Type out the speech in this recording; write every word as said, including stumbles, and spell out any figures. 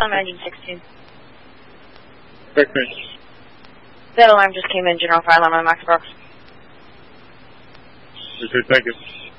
alarm engine sixteen. Quick, That alarm just came in, General Fire Alarm on Max Brooks. Okay, thank you.